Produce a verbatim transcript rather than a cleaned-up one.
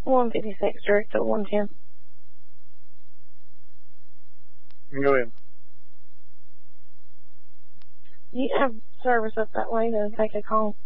one fifty-six direct to one ten. Go ahead. You have service up that way to take a call.